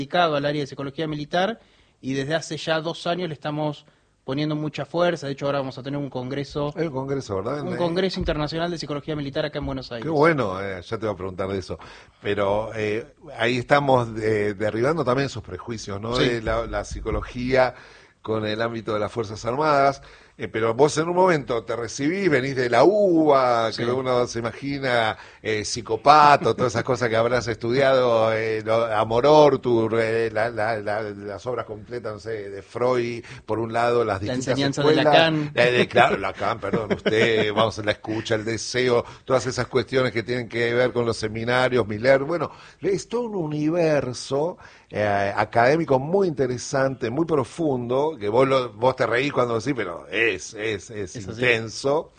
dedicado al área de psicología militar y desde hace ya 2 años le estamos poniendo mucha fuerza. De hecho, ahora vamos a tener un congreso, El congreso, ¿verdad? un congreso internacional de psicología militar acá en Buenos Aires. Qué bueno, ya te voy a preguntar de eso. Pero ahí estamos derribando también esos prejuicios, ¿no? Sí. De la psicología con el ámbito de las Fuerzas Armadas. Pero vos en un momento te recibís, venís de la UBA, Sí. que uno se imagina psicópata, todas esas cosas que habrás estudiado, Amor Ortur, las obras completas, no sé, de Freud, por un lado, las La distintas enseñanza de escuelas. Lacan. Claro, Lacan, perdón, usted, vamos a la escucha, el deseo, todas esas cuestiones que tienen que ver con los seminarios, Miller, bueno, es todo un universo académico muy interesante, muy profundo, que vos te reís cuando decís, pero es intenso,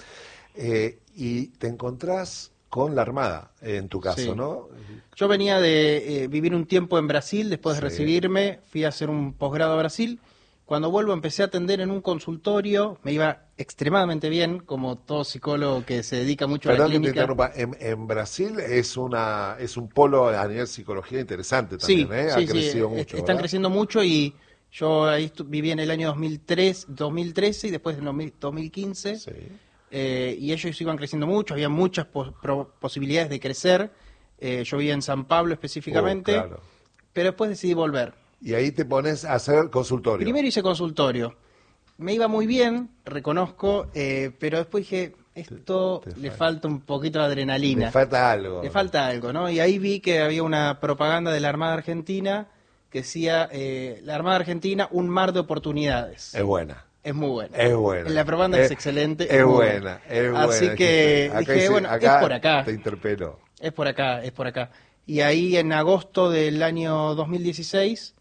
y te encontrás con la Armada, en tu caso, Sí. ¿no? Yo venía de vivir un tiempo en Brasil, después de Sí. recibirme, fui a hacer un posgrado a Brasil. Cuando vuelvo empecé a atender en un consultorio, me iba extremadamente bien, como todo psicólogo que se dedica mucho a la Perdón que te clínica. interrumpa, en Brasil es un polo a nivel psicología interesante Sí, también, ¿eh? Ha sí, crecido mucho, están ¿verdad? creciendo mucho y yo ahí viví en el año 2013 y después en 2015. Sí. Y ellos iban creciendo mucho, había muchas posibilidades de crecer. Yo vivía en San Pablo específicamente, Claro. pero después decidí volver. Y ahí te pones a hacer consultorio. Primero hice consultorio. Me iba muy bien, reconozco, pero después dije, esto te le falta. falta un poquito de adrenalina. Le falta algo. Le falta algo, ¿no? Y ahí vi que había una propaganda de la Armada Argentina que decía, la Armada Argentina, un mar de oportunidades. Es buena. Es muy buena. Es buena. La propaganda es excelente. Es muy buena, es buena. Así que Acá dije, dice- bueno, es por acá. Te interpelo. Es por acá, es por acá. Y ahí en agosto del año 2016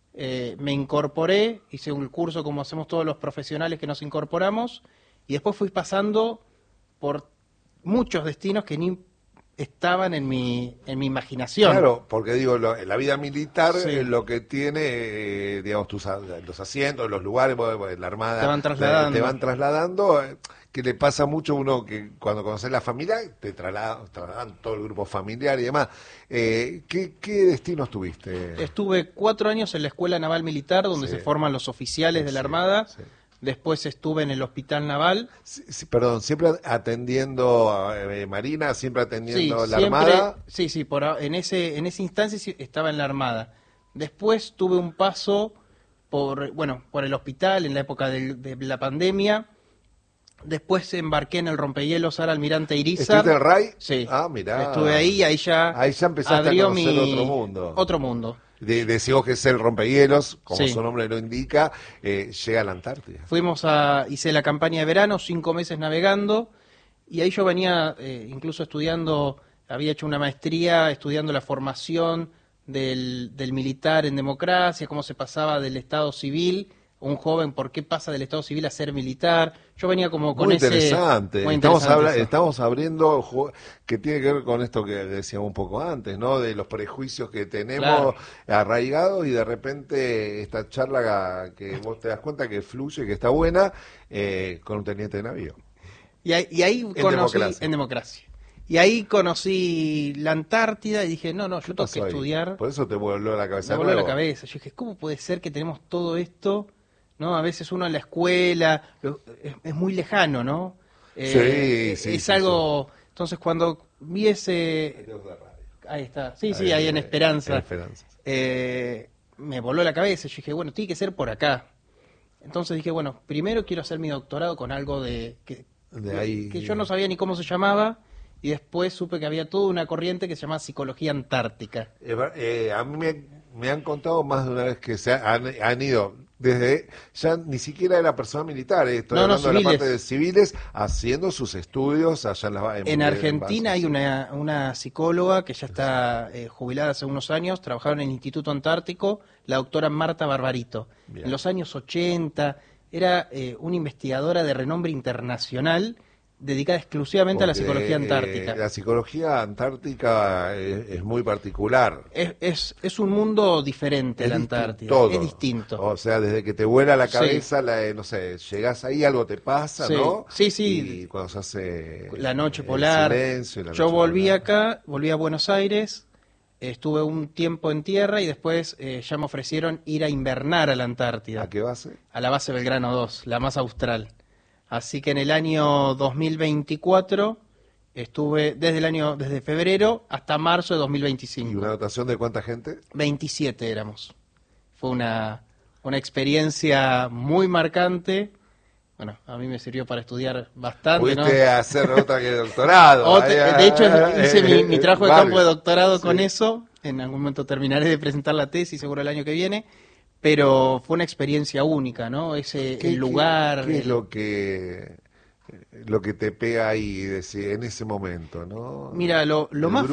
me incorporé, hice un curso como hacemos todos los profesionales que nos incorporamos, y después fui pasando por muchos destinos que ni estaban en mi imaginación. Claro, porque digo, la vida militar Sí. lo que tiene, digamos, los asientos, los lugares, la Armada, Te van trasladando. te van trasladando, que le pasa mucho a uno que cuando conoces la familia, te trasladan todo el grupo familiar y demás. ¿Qué destinos tuviste? Estuve 4 años en la Escuela Naval Militar, donde Sí. se forman los oficiales de la Sí, Armada. sí. Después estuve en el Hospital Naval. Sí, perdón, siempre atendiendo Marina, siempre atendiendo la siempre, Armada. sí, en ese instancia sí estaba en la Armada. Después tuve un paso por el hospital en la época de la pandemia. Después embarqué en el rompehielos Ara Almirante Irizar. ¿Estuviste en RAI? Sí. Ah, mirá. Estuve ahí y ahí ya empezaste a abrió conocer otro mundo. Otro mundo. Decimos que es el rompehielos, como Sí. su nombre lo indica, llega a la Antártida. Hice la campaña de verano, 5 meses navegando, y ahí yo venía incluso estudiando, había hecho una maestría estudiando la formación del militar en democracia, cómo se pasaba del estado civil, un joven, por qué pasa del estado civil a ser militar. Yo venía como con Muy ese... interesante. Muy interesante eso. Estamos abriendo, que tiene que ver con esto que decíamos un poco antes, ¿no? De los prejuicios que tenemos arraigados, y de repente esta charla que vos te das cuenta que fluye, que está buena, con un teniente de navío. Y ahí conocí... En democracia. Y ahí conocí la Antártida y dije, no, yo tengo que estudiar. Por eso te voló la cabeza. Me voló la cabeza. Yo dije, ¿cómo puede ser que tenemos todo esto? ¿No? A veces uno en la escuela es muy lejano, ¿no? Sí. Es algo... Sí. Entonces cuando vi ese... Ahí está. Sí, ahí en Esperanza. Me voló la cabeza. Yo dije, bueno, tiene que ser por acá. Entonces dije, bueno, primero quiero hacer mi doctorado con algo que yo no sabía ni cómo se llamaba. Y después supe que había toda una corriente que se llama psicología antártica. A mí me han contado más de una vez que han ido desde, ya ni siquiera de la persona militar, estoy hablando de la parte de civiles, haciendo sus estudios allá en Argentina hay una psicóloga que ya está jubilada hace unos años, trabajaba en el Instituto Antártico, la doctora Marta Barbarito. Bien. En los años 80 era una investigadora de renombre internacional, dedicada exclusivamente a la psicología antártica. La psicología antártica es muy particular. Es un mundo diferente, la Antártida. Todo. Es distinto. O sea, desde que te vuela la cabeza, no sé, llegás ahí, algo te pasa, ¿no? Sí. Y cuando se hace la noche polar. Silencio, Yo volví acá, volví a Buenos Aires, estuve un tiempo en tierra y después ya me ofrecieron ir a invernar a la Antártida. ¿A qué base? A la base Belgrano 2, la más austral. Así que en el año 2024 estuve desde febrero hasta marzo de 2025. ¿Y una dotación de cuánta gente? 27 éramos. Fue una experiencia muy marcante. Bueno, a mí me sirvió para estudiar bastante. Pudiste hacer otra que doctorado. De hecho, hice mi trabajo de campo de doctorado con eso. En algún momento terminaré de presentar la tesis, seguro el año que viene. Pero fue una experiencia única, ¿no? El lugar. ¿Qué es lo que te pega ahí en ese momento, no? Mira, lo más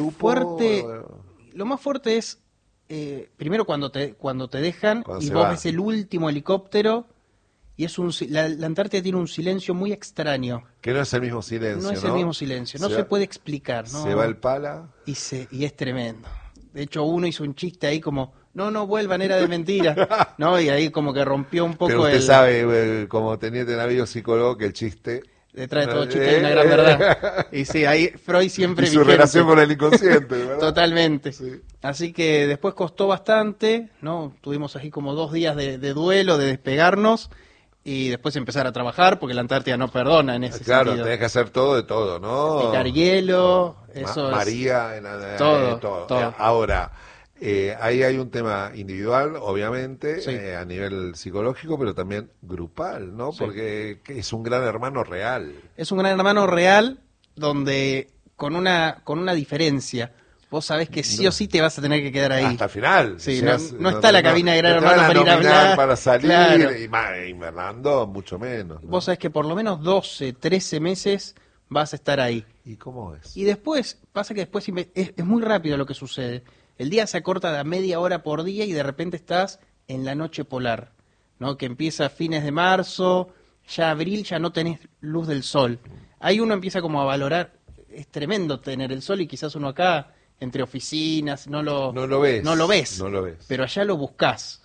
fuerte es primero cuando te dejan y vos ves el último helicóptero y la Antártida tiene un silencio muy extraño. Que no es el mismo silencio, No es el mismo silencio, no se puede explicar, ¿no? Se va el pala. Y es tremendo. De hecho, uno hizo un chiste ahí como, no vuelvan, era de mentira, ¿no? Y ahí como que rompió un poco. Pero usted sabe, como teniente navío psicólogo, que el chiste... Detrás de todo chiste hay una gran verdad. Y sí, ahí Freud siempre y su relación con el inconsciente, ¿verdad? Totalmente. Sí. Así que después costó bastante, ¿no? Tuvimos así como 2 días de duelo, de despegarnos, y después empezar a trabajar, porque la Antártida no perdona en ese sentido. Claro, tenés que hacer todo de todo, ¿no? Picar hielo, eso María, todo. Ahora, ahí hay un tema individual, obviamente, sí. A nivel psicológico, pero también grupal, ¿no? Sí. Porque es un gran hermano real. Es un gran hermano real donde con una diferencia. Vos sabés que sí o sí te vas a tener que quedar ahí. Hasta el final. Sí, no está la cabina de Gran Hermano para ir a hablar. Para salir, claro. y invernando mucho menos, ¿no? Vos sabés que por lo menos 12, 13 meses vas a estar ahí. ¿Y cómo es? Y después, pasa que después es muy rápido lo que sucede. El día se acorta de a media hora por día y de repente estás en la noche polar, ¿no? Que empieza a fines de marzo, ya abril ya no tenés luz del sol. Ahí uno empieza como a valorar, es tremendo tener el sol y quizás uno acá, entre oficinas, no lo ves. Pero allá lo buscás.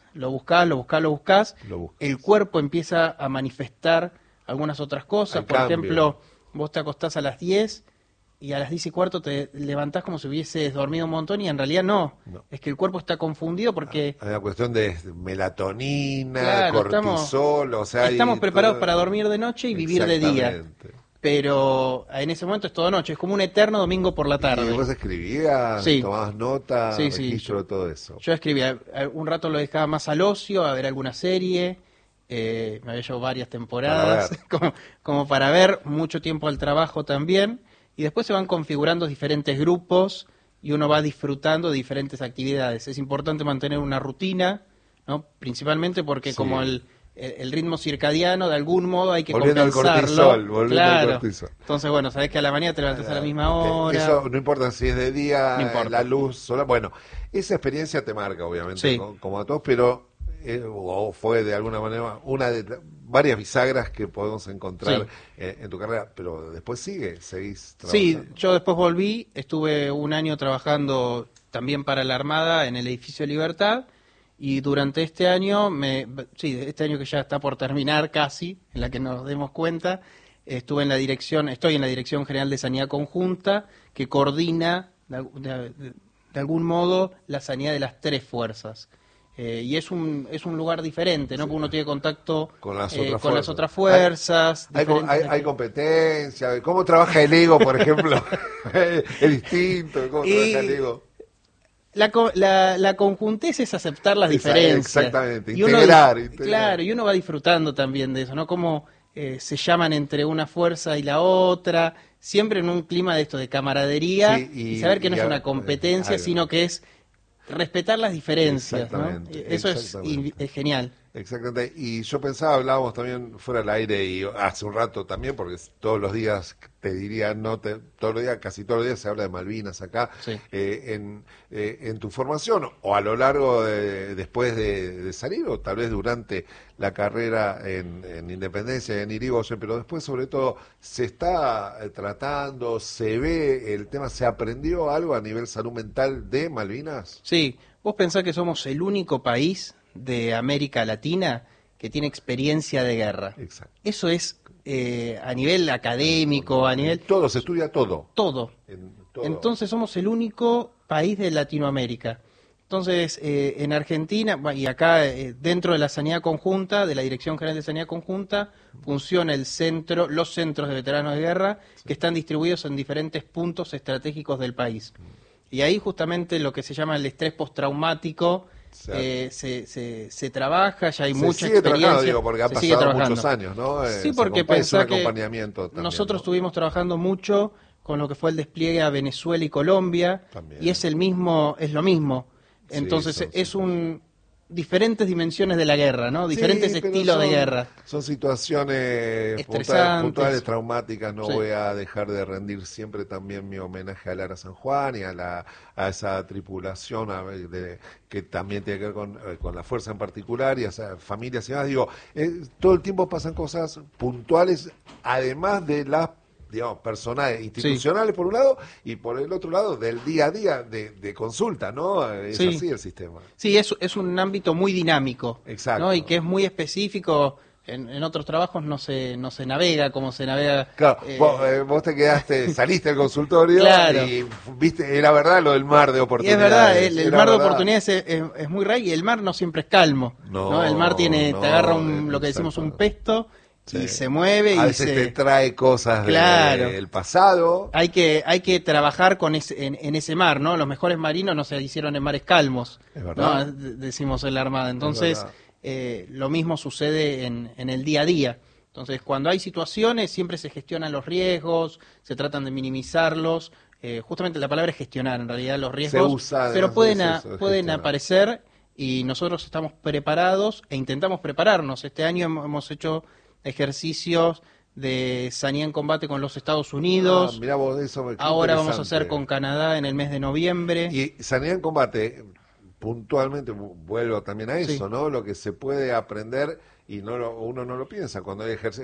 El cuerpo empieza a manifestar algunas otras cosas. Por ejemplo, vos te acostás a las 10 y a las 10:15 te levantás como si hubieses dormido un montón y en realidad no. Es que el cuerpo está confundido porque... Hay una cuestión de melatonina, cortisol, estamos preparados para dormir de noche y vivir de día. Pero en ese momento es toda noche, es como un eterno domingo por la tarde. ¿Y después escribías, tomabas notas, registro, todo eso? Yo escribía, un rato lo dejaba más al ocio, a ver alguna serie, me había llevado varias temporadas, como para ver, mucho tiempo al trabajo también, y después se van configurando diferentes grupos y uno va disfrutando de diferentes actividades. Es importante mantener una rutina, ¿no? Principalmente porque como el ritmo circadiano, de algún modo hay que compensarlo. Volviendo al cortisol. Entonces, bueno, sabés que a la mañana te levantas a la misma hora. Eso no importa si es de día, la luz sola. Bueno, esa experiencia te marca, obviamente, como a todos, pero o fue de alguna manera una de varias bisagras que podemos encontrar en tu carrera, pero después seguís trabajando. Sí, yo después volví, estuve un año trabajando también para la Armada en el edificio Libertad. Y durante este año, este año que ya está por terminar casi, en la que nos demos cuenta, estoy en la Dirección General de Sanidad Conjunta, que coordina de algún modo la sanidad de las 3 fuerzas. Y es un lugar diferente, ¿no? Porque uno tiene contacto con las otras fuerzas. Hay competencia. ¿Cómo trabaja el ego, por ejemplo? Es distinto. ¿Cómo trabaja el ego? La conjuntez es aceptar las diferencias. Exactamente, integrar. Claro, y uno va disfrutando también de eso, ¿no? Cómo se llaman entre una fuerza y la otra, siempre en un clima de esto de camaradería y saber que no es una competencia, sino que es respetar las diferencias, ¿no? Eso es genial. Exactamente, y yo pensaba, hablábamos también fuera del aire y hace un rato también, porque todos los días, te diría, casi todos los días se habla de Malvinas acá, en tu formación, o a lo largo después de salir, o tal vez durante la carrera en Independencia y en Irigoyen, pero después sobre todo se está tratando, se ve el tema, ¿se aprendió algo a nivel salud mental de Malvinas? Sí, vos pensás que somos el único país de América Latina que tiene experiencia de guerra. Exacto. Eso es a nivel académico, a nivel... Todo, se estudia todo. Todo. Entonces somos el único país de Latinoamérica. Entonces, en Argentina, y acá dentro de la Sanidad Conjunta, de la Dirección General de Sanidad Conjunta, funciona los centros de veteranos de guerra, que están distribuidos en diferentes puntos estratégicos del país. Y ahí justamente lo que se llama el estrés postraumático se trabaja, ya hay mucha experiencia. Digo, porque ha pasado muchos años, ¿no? Sí, porque pensá que también, nosotros estuvimos trabajando mucho con lo que fue el despliegue a Venezuela y Colombia, también. Y es lo mismo. Entonces diferentes dimensiones de la guerra, ¿no? Diferentes estilos de guerra. Son situaciones puntuales, traumáticas. No voy a dejar de rendir siempre también mi homenaje a Lara San Juan y a esa tripulación que también tiene que ver con la fuerza en particular y a esas familias y demás. Digo, todo el tiempo pasan cosas puntuales, además de las personales, institucionales por un lado, y por el otro lado del día a día de consulta, ¿no? Es así el sistema. Sí, es un ámbito muy dinámico. Exacto. ¿No? Y que es muy específico. En otros trabajos no se navega como se navega. Claro, vos te quedaste, saliste del consultorio claro. Y viste, era verdad lo del mar de oportunidades. Y es verdad, el mar de oportunidades es muy raro y el mar no siempre es calmo. No, el mar te agarra lo que decimos un pesto. Sí. Y se mueve a veces te trae cosas del pasado. Hay que trabajar en ese mar, ¿no? Los mejores marinos no se hicieron en mares calmos, es verdad. ¿no? Decimos en la Armada. Entonces, lo mismo sucede en el día a día. Entonces, cuando hay situaciones, siempre se gestionan los riesgos, se tratan de minimizarlos. Justamente la palabra es gestionar, en realidad los riesgos, se usa, pero pueden aparecer y nosotros estamos preparados e intentamos prepararnos. Este año hemos hecho ejercicios de sanidad en combate con los Estados Unidos. Mirá vos, eso ahora vamos a hacer con Canadá en el mes de noviembre. Y sanidad en combate, puntualmente, vuelvo también a eso, ¿no? Lo que se puede aprender y uno no lo piensa. Cuando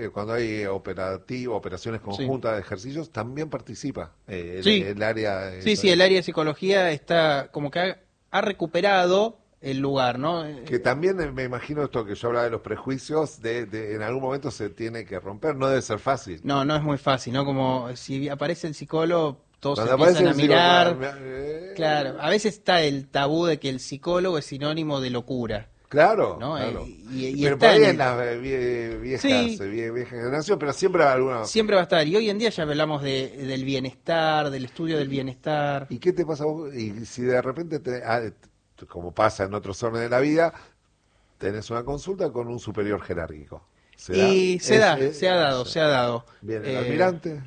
hay operaciones conjuntas de ejercicios, también participa el área. El área de psicología está como que ha recuperado el lugar, ¿no? Que también me imagino esto que yo hablaba de los prejuicios, en algún momento se tiene que romper, no debe ser fácil. No es muy fácil, ¿no? Como si aparece el psicólogo, todos se empiezan a mirar. Claro, a veces está el tabú de que el psicólogo es sinónimo de locura. Claro, ¿no? Claro. Y pero por ahí en la vieja generación, pero siempre alguna... Siempre va a estar, y hoy en día ya hablamos del bienestar, del estudio del bienestar. ¿Y qué te pasa a vos? Y si de repente como pasa en otros órdenes de la vida, tenés una consulta con un superior jerárquico. Se ha dado. Viene el almirante.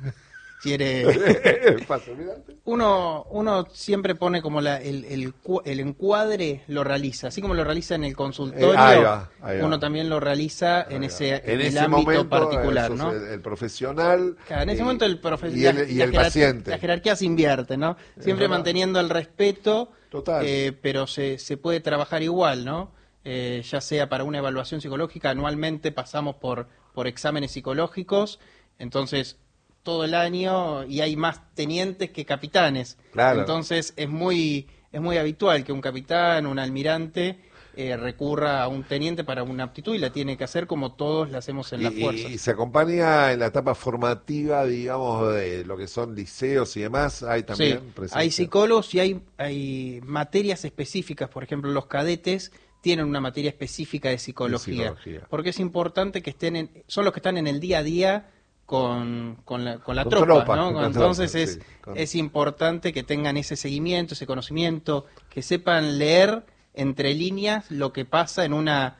¿Pasa almirante? Uno siempre pone como el encuadre, lo realiza. Así como lo realiza en el consultorio, ahí va. Uno también lo realiza en el ámbito momento, particular, ¿no? El profesional. Claro, en ese momento el profesional y el paciente. La jerarquía se invierte, ¿no? Siempre manteniendo el respeto. Total. Pero se puede trabajar igual, ¿no? Ya sea para una evaluación psicológica, anualmente pasamos por exámenes psicológicos, entonces todo el año, y hay más tenientes que capitanes. Claro. Entonces es muy habitual que un capitán, un almirante recurra a un teniente para una aptitud y la tiene que hacer como todos la hacemos en la fuerza. Y se acompaña en la etapa formativa, digamos, de lo que son liceos y demás, hay también presencia. Hay psicólogos y hay materias específicas, por ejemplo, los cadetes tienen una materia específica de psicología. Porque es importante que son los que están en el día a día con la tropa, ¿no? Entonces es importante que tengan ese seguimiento, ese conocimiento, que sepan leer entre líneas lo que pasa en una...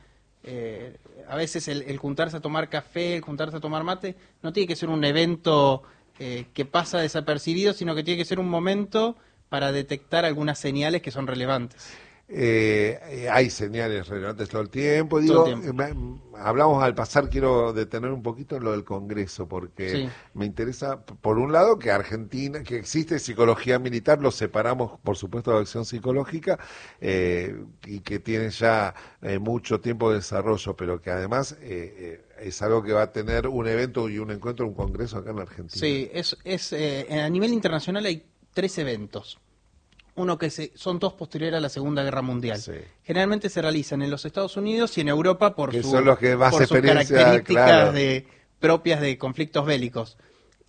a veces el juntarse a tomar café, el juntarse a tomar mate, no tiene que ser un evento que pasa desapercibido, sino que tiene que ser un momento para detectar algunas señales que son relevantes. Hay señales relevantes todo el tiempo. Digo, hablamos al pasar, quiero detener un poquito en lo del Congreso, porque me interesa, por un lado, que Argentina, que existe psicología militar, lo separamos, por supuesto, de acción psicológica, y que tiene ya mucho tiempo de desarrollo, pero que además es algo que va a tener un evento y un encuentro, un Congreso acá en Argentina. Sí, a nivel internacional hay 3 eventos. Uno que son todos posteriores a la Segunda Guerra Mundial. Sí. Generalmente se realizan en los Estados Unidos y en Europa por sus características propias de conflictos bélicos.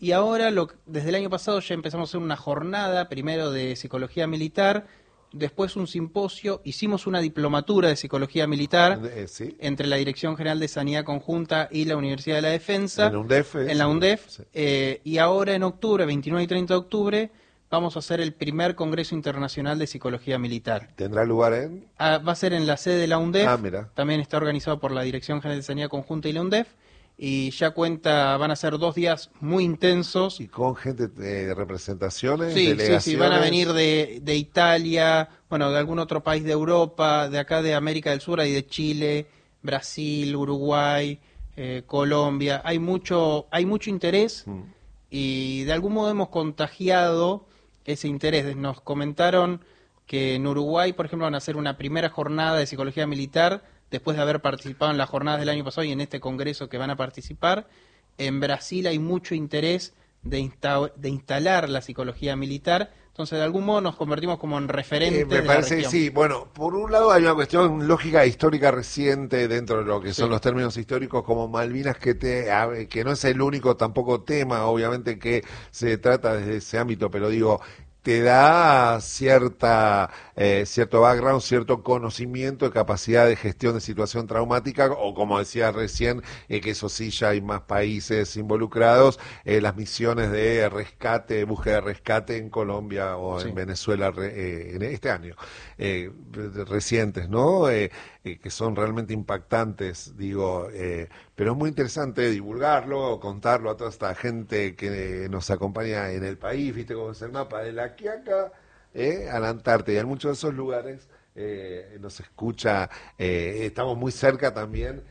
Y ahora, desde el año pasado ya empezamos a hacer una jornada, primero de psicología militar, después un simposio, hicimos una diplomatura de psicología militar ¿Sí? entre la Dirección General de Sanidad Conjunta y la Universidad de la Defensa. En la UNDEF. En la UNDEF. Sí. Y ahora en octubre, 29 y 30 de octubre, vamos a hacer el primer Congreso Internacional de Psicología Militar. ¿Tendrá lugar en? Va a ser en la sede de la UNDEF. Mira. También está organizado por la Dirección General de Sanidad Conjunta y la UNDEF. Y ya van a ser 2 días muy intensos. ¿Y con gente de representaciones? Sí, delegaciones? sí, van a venir de Italia, bueno, de algún otro país de Europa, de acá de América del Sur, hay de Chile, Brasil, Uruguay, Colombia. Hay mucho interés y de algún modo hemos contagiado ese interés. Nos comentaron que en Uruguay, por ejemplo, van a hacer una primera jornada de psicología militar después de haber participado en las jornadas del año pasado y en este congreso que van a participar. En Brasil hay mucho interés de instalar la psicología militar, entonces de algún modo nos convertimos como en referentes me parece que sí. Bueno, por un lado hay una cuestión lógica histórica reciente dentro de lo que son los términos históricos como Malvinas, que no es el único tampoco tema, obviamente, que se trata desde ese ámbito, pero digo, te da cierto background, cierto conocimiento de capacidad de gestión de situación traumática, o como decía recién, que eso sí ya hay más países involucrados, las misiones de rescate, búsqueda de rescate en Colombia o en Venezuela en este año, recientes, ¿no? Que son realmente impactantes, digo, pero es muy interesante divulgarlo, contarlo a toda esta gente que nos acompaña en el país, viste cómo es el mapa de la Quiaca a la Antártida, y en muchos de esos lugares nos escucha, estamos muy cerca también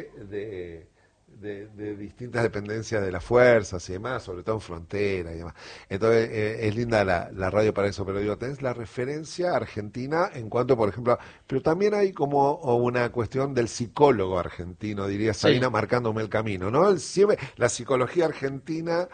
de distintas dependencias de las fuerzas y demás, sobre todo en frontera y demás. Entonces, es linda la radio para eso, pero digo, tenés la referencia argentina en cuanto, por ejemplo, pero también hay como una cuestión del psicólogo argentino, diría Sabina, marcándome el camino, ¿no? Siempre, la psicología argentina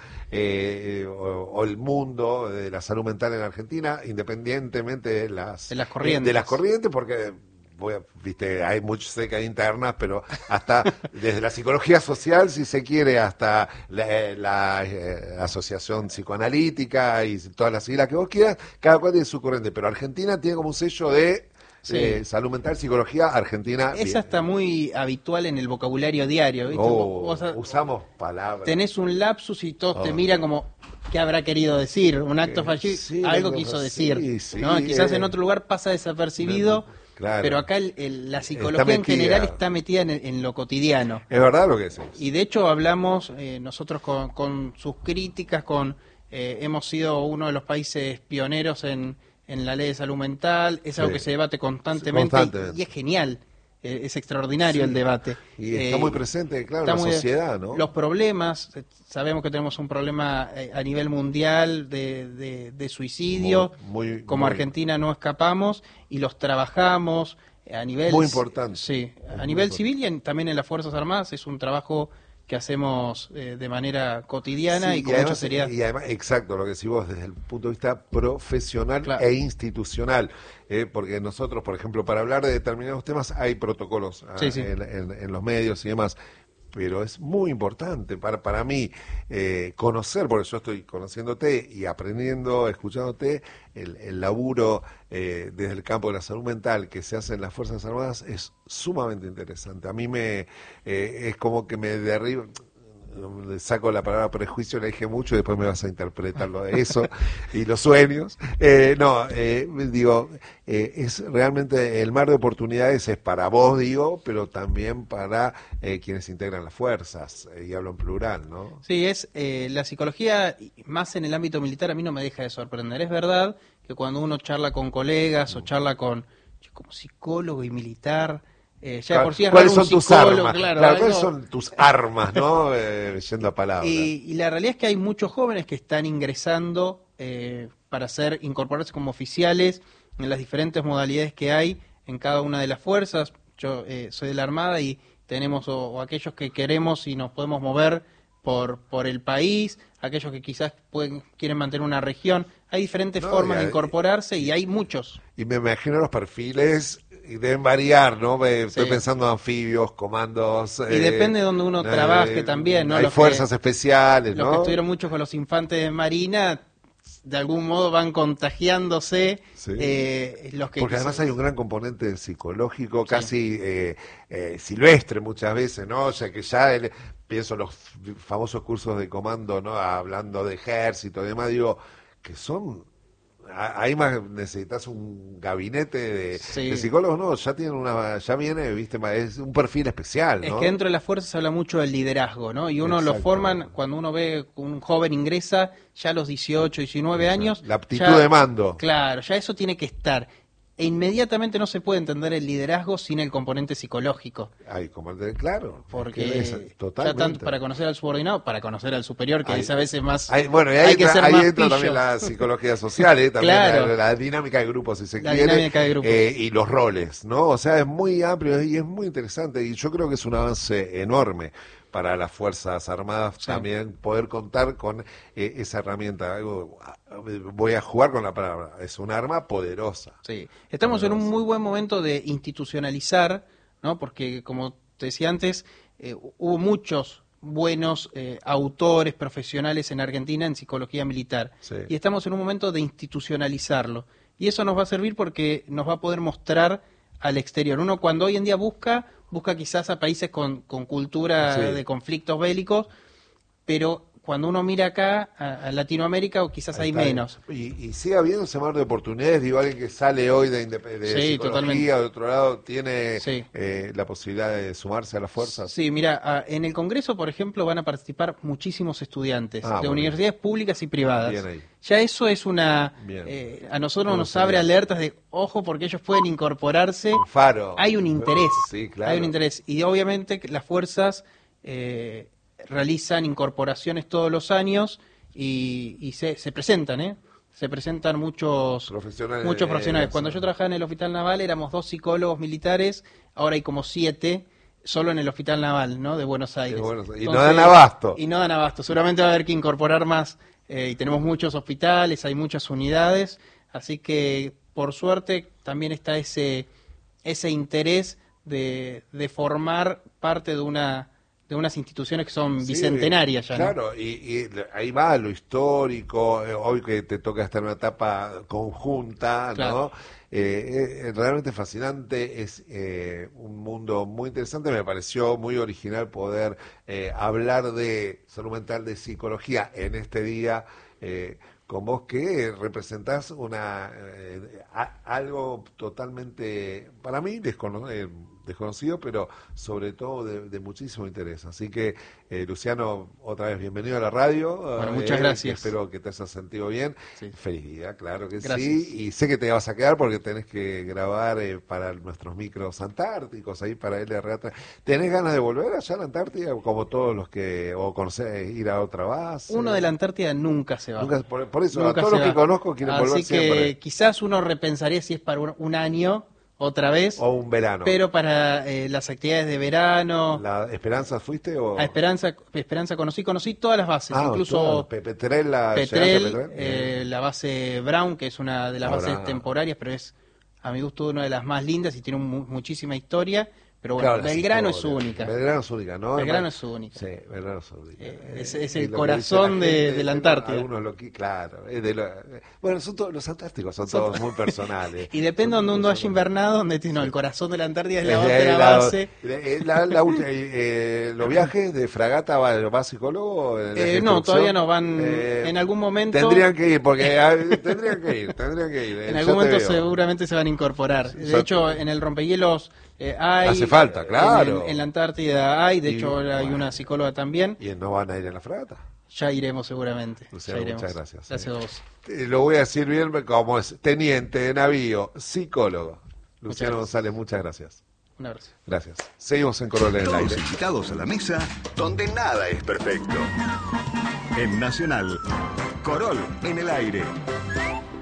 o el mundo de la salud mental en Argentina, independientemente de las corrientes, porque viste, hay muchas secas internas, pero hasta desde la psicología social, si se quiere, hasta la asociación psicoanalítica y todas las siglas que vos quieras, cada cual tiene su corriente, pero Argentina tiene como un sello de salud mental, psicología argentina. Esa está muy habitual en el vocabulario diario, ¿viste? Usamos palabras. Tenés un lapsus y todos te miran como, ¿qué habrá querido decir? Un acto fallido, algo quiso decir, ¿no? Quizás en otro lugar pasa desapercibido. Claro. Pero acá la psicología en general está metida en lo cotidiano. Es verdad lo que decís. Y de hecho hablamos nosotros con sus críticas, hemos sido uno de los países pioneros en la ley de salud mental, es algo que se debate constantemente. Y es genial. Es extraordinario el debate. Y está muy presente, claro, en la sociedad, ¿no? Los problemas, sabemos que tenemos un problema a nivel mundial de suicidio, como Argentina no escapamos, y los trabajamos a nivel... Muy importante. Sí, a nivel civil y también en las Fuerzas Armadas es un trabajo que hacemos de manera cotidiana y con mucha seriedad. Y además, exacto, lo que decís vos, desde el punto de vista profesional e institucional, porque nosotros, por ejemplo, para hablar de determinados temas hay protocolos en los medios y demás, pero es muy importante para mí conocer, porque yo estoy conociéndote y aprendiendo, escuchándote, el laburo desde el campo de la salud mental que se hace en las Fuerzas Armadas es sumamente interesante. A mí es como que me derriba... Le saco la palabra prejuicio, le dije mucho y después me vas a interpretar lo de eso y los sueños. Digo, es realmente el mar de oportunidades es para vos, digo, pero también para quienes integran las fuerzas, y hablo en plural, ¿no? Sí, la psicología, más en el ámbito militar, a mí no me deja de sorprender. Es verdad que cuando uno charla con colegas o charla como psicólogo y militar... por sí ¿Cuáles son tus armas? Claro, ¿cuáles son tus armas, no? Yendo a palabras. Y la realidad es que hay muchos jóvenes que están ingresando para incorporarse como oficiales en las diferentes modalidades que hay en cada una de las fuerzas. Yo soy de la Armada y tenemos o aquellos que queremos y nos podemos mover por el país, aquellos que quizás quieren mantener una región. Hay diferentes formas de incorporarse y hay muchos. Y me imagino los perfiles y deben variar, ¿no? Estoy pensando en anfibios, comandos. Y depende de donde uno trabaje también, ¿no? Hay fuerzas especiales, ¿no? Los que estuvieron muchos con los infantes de Marina, de algún modo van contagiándose. Los que porque además hay un gran componente psicológico, casi silvestre muchas veces, ¿no? O sea que pienso en los famosos cursos de comando, ¿no? Hablando de ejército y demás, digo, que son... Ahí más necesitas un gabinete de psicólogos, no, ya viene, viste, es un perfil especial, ¿no? Es que dentro de las fuerzas se habla mucho del liderazgo, ¿no? Y uno lo forman, cuando uno ve un joven ingresa ya a los 18, 19 años. La aptitud de mando. Claro, ya eso tiene que estar. E inmediatamente no se puede entender el liderazgo sin el componente psicológico. Ay, claro. Porque ya tanto para conocer al subordinado, para conocer al superior, que es a veces más... Bueno, y ahí entra también la psicología social, también claro. la dinámica de grupo, si se la quiere. Dinámica de grupo. Y los roles, ¿no? O sea, es muy amplio y es muy interesante. Y yo creo que es un avance enorme para las Fuerzas Armadas también poder contar con esa herramienta. Voy a jugar con la palabra, es un arma poderosa. Sí, estamos en un muy buen momento de institucionalizar, ¿no? Porque como te decía antes, hubo muchos buenos autores profesionales en Argentina en psicología militar. Y estamos en un momento de institucionalizarlo. Y eso nos va a servir porque nos va a poder mostrar al exterior. Uno cuando hoy en día busca quizás a países con cultura de conflictos bélicos, pero cuando uno mira acá a Latinoamérica, o quizás hay menos. Y sigue habiendo ese mar de oportunidades. Digo, alguien que sale hoy de psicología, totalmente. De otro lado, tiene la posibilidad de sumarse a las fuerzas. Sí, mira, en el Congreso, por ejemplo, van a participar muchísimos estudiantes de universidades públicas y privadas. Bien ahí. Ya eso es una... a nosotros nos abre alertas de, ojo, porque ellos pueden incorporarse. Un faro. Hay un interés. Sí, claro. Hay un interés. Y obviamente las fuerzas realizan incorporaciones todos los años y se presentan, Se presentan muchos profesionales. Cuando yo trabajaba en el Hospital Naval éramos 2 psicólogos militares, ahora hay como 7 solo en el Hospital Naval, ¿no? De Buenos Aires. Y no dan abasto. Y no dan abasto. Seguramente va a haber que incorporar más. Y tenemos muchos hospitales, hay muchas unidades, así que por suerte también está ese interés de formar parte de unas instituciones que son bicentenarias ya, ¿no? Claro, y ahí va lo histórico, hoy que te toca estar en una etapa conjunta, claro. ¿no? Realmente fascinante, es un mundo muy interesante, me pareció muy original poder hablar de salud mental, de psicología en este día, con vos que representás algo totalmente, para mí, desconocido, pero sobre todo de muchísimo interés. Así que, Luciano, otra vez bienvenido a la radio. Bueno, muchas gracias. Espero que te hayas sentido bien. Sí. Feliz día, claro que gracias. Sí. Y sé que te vas a quedar porque tenés que grabar para nuestros micros antárticos, ahí para LRA. ¿Tenés ganas de volver allá a la Antártida, como todos los que, o conocer, ir a otra base? Uno de la Antártida nunca se va. Por eso, nunca a todos los que conozco quieren volver siempre. Así que quizás uno repensaría si es para un año, otra vez. O un verano. Pero para las actividades de verano. ¿La Esperanza fuiste? O... A Esperanza conocí todas las bases, incluso Petrel, la base Brown, que es una de las bases temporarias, pero es a mi gusto una de las más lindas y tiene muchísima historia. Pero bueno, claro, Belgrano es única. Belgrano es única, ¿no? Belgrano es única. Sí, Belgrano es única. Es el corazón de la Antártida. Claro. Bueno, los antárticos son todos muy personales. Y depende donde uno haya invernado, el corazón de la Antártida es la otra base. ¿Los viajes de fragata va psicólogo? No, todavía no van. En algún momento. Tendrían que ir, porque tendrían que ir. En algún momento seguramente se van a incorporar. De hecho, en el rompehielos. Hace falta, claro. En la Antártida hay, de hecho hay una psicóloga también. ¿Y no van a ir en la fragata? Ya iremos seguramente. Luciano, muchas gracias. Gracias a vos. Lo voy a decir bien como es teniente de navío, psicólogo. Luciano González, muchas gracias. Un abrazo. Gracias. Seguimos en Corol en el aire. Todos invitados a la mesa donde nada es perfecto. En Nacional, Corol en el aire.